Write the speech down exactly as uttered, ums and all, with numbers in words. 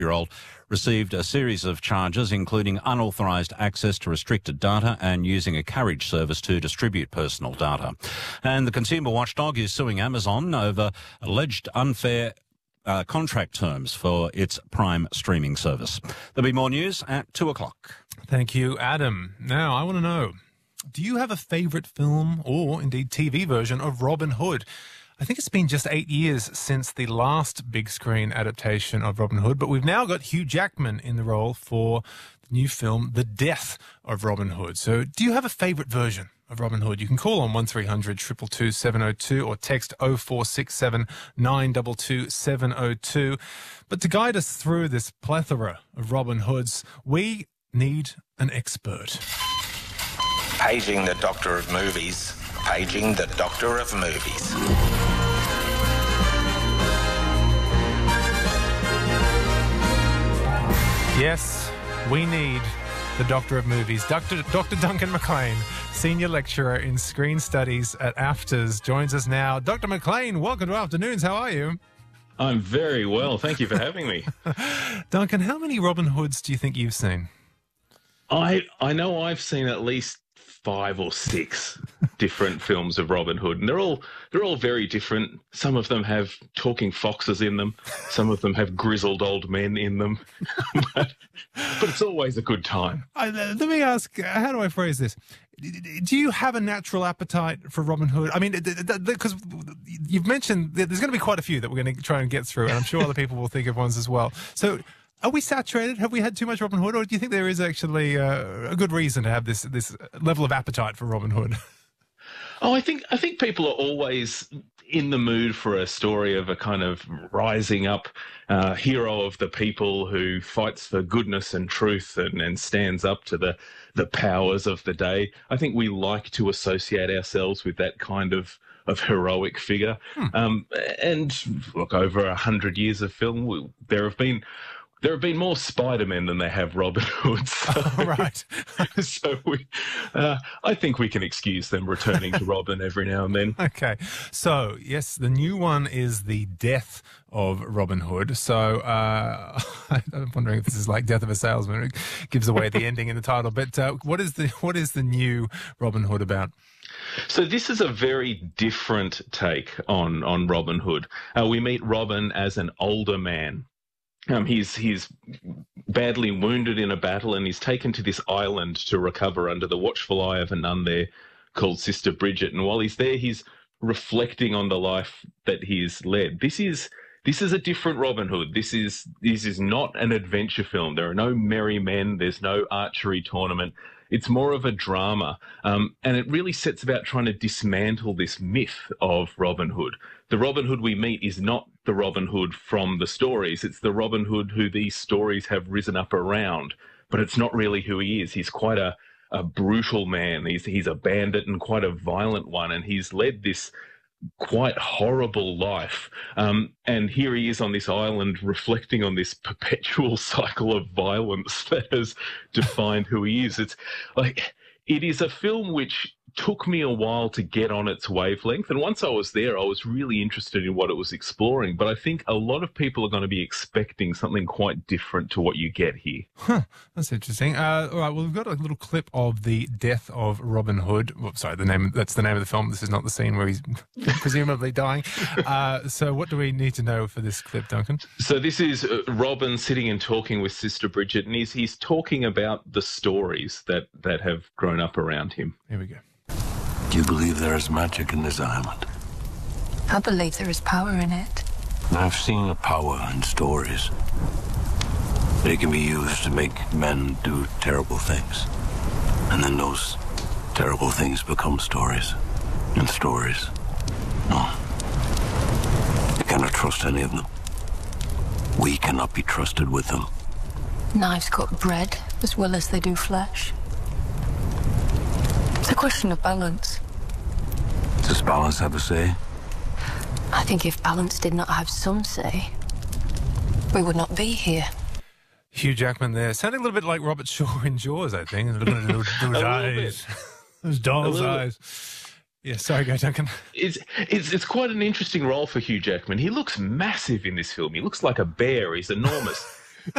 year old received a series of charges, including unauthorised access to restricted data and using a carriage service to distribute personal data. And the consumer watchdog is suing Amazon over alleged unfair uh, contract terms for its Prime streaming service. There'll be more news at two o'clock. Thank you, Adam. Now, I want to know, do you have a favourite film or indeed T V version of Robin Hood? I think it's been just eight years since the last big screen adaptation of Robin Hood, but we've now got Hugh Jackman in the role for the new film, The Death of Robin Hood. So do you have a favourite version of Robin Hood? You can call on one three hundred, two two two, seven oh two or text oh four six seven, nine two two, seven oh two. But to guide us through this plethora of Robin Hoods, we need an expert. Paging the Doctor of Movies. Paging the Doctor of Movies. Yes, we need the Doctor of Movies. Doctor Doctor Duncan McLean, Senior Lecturer in Screen Studies at AFTRS, joins us now. Doctor McLean, welcome to Afternoons. How are you? I'm very well. Thank you for having me. Duncan, how many Robin Hoods do you think you've seen? I I know I've seen at least five or six different films of Robin Hood, and they're all they're all very different. Some of them have talking foxes in them. Some of them have grizzled old men in them. but, but it's always a good time. I, let me ask, how do I phrase this? Do you have a natural appetite for Robin Hood? I mean, because you've mentioned that there's going to be quite a few that we're going to try and get through, and I'm sure other people will think of ones as well. So, are we saturated? Have we had too much Robin Hood, or do you think there is actually uh, a good reason to have this this level of appetite for Robin Hood? Oh, I think I think people are always in the mood for a story of a kind of rising up uh, hero of the people who fights for goodness and truth and, and stands up to the the powers of the day. I think we like to associate ourselves with that kind of of heroic figure. Hmm. Um, and look, over a hundred years of film, we, there have been. There have been more Spider-Men than they have Robin Hoods. So, oh, right. so we, uh, I think we can excuse them returning to Robin every now and then. Okay. So, yes, the new one is The Death of Robin Hood. So, uh, I'm wondering if this is like Death of a Salesman. It gives away the ending in the title. But uh, what is the what is the new Robin Hood about? So this is a very different take on, on Robin Hood. Uh, we meet Robin as an older man. Um, he's he's badly wounded in a battle, and he's taken to this island to recover under the watchful eye of a nun there called Sister Bridget. And while he's there, he's reflecting on the life that he's led. This is this is a different Robin Hood. This is this is not an adventure film. There are no merry men. There's no archery tournament. It's more of a drama, um, and it really sets about trying to dismantle this myth of Robin Hood. The Robin Hood we meet is not the Robin Hood from the stories. It's the Robin Hood who these stories have risen up around, but it's not really who he is. He's quite a, a brutal man. He's, he's a bandit and quite a violent one, and he's led this quite horrible life. Um, and here he is on this island reflecting on this perpetual cycle of violence that has defined who he is. It's like, it is a film which took me a while to get on its wavelength. And once I was there, I was really interested in what it was exploring. But I think a lot of people are going to be expecting something quite different to what you get here. Huh, that's interesting. Uh, all right, well, we've got a little clip of The Death of Robin Hood. Well, sorry, the name that's the name of the film. This is not the scene where he's presumably dying. Uh, so what do we need to know for this clip, Duncan? So this is uh, Robin sitting and talking with Sister Bridget, and he's, he's talking about the stories that, that have grown up around him. Here we go. Do you believe there is magic in this island? I believe there is power in it. I've seen the power in stories. They can be used to make men do terrible things. And then those terrible things become stories. And stories, no. You cannot trust any of them. We cannot be trusted with them. Knives cut bread as well as they do flesh. It's a question of balance. Does balance have a say? I think if balance did not have some say, we would not be here. Hugh Jackman there, sounding a little bit like Robert Shaw in Jaws, I think. Looking at those, those eyes, those doll's eyes. Yeah, sorry, go Duncan. It's, it's, it's quite an interesting role for Hugh Jackman. He looks massive in this film. He looks like a bear. He's enormous.